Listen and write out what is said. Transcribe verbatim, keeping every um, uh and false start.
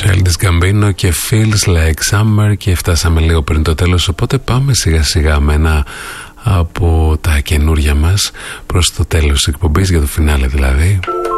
Childish Gambino και Feels Like Summer, και φτάσαμε λίγο πριν το τέλος, οπότε πάμε σιγά σιγά με ένα από τα καινούρια μας προς το τέλος της εκπομπής, για το φινάλε δηλαδή.